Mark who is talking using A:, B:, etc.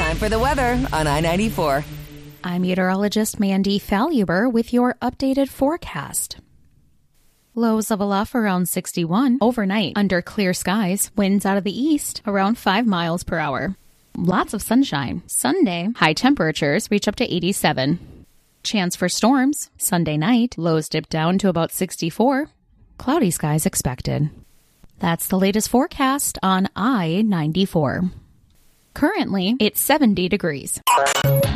A: time for the weather on I-94.
B: I'm meteorologist Mandy Faluber with your updated forecast. Lows of a luff around 61 overnight under clear skies. Winds out of the east around 5 miles per hour. Lots of sunshine. Sunday, high temperatures reach up to 87. Chance for storms. Sunday night, lows dip down to about 64. Cloudy skies expected. That's the latest forecast on I-94. Currently, it's 70 degrees.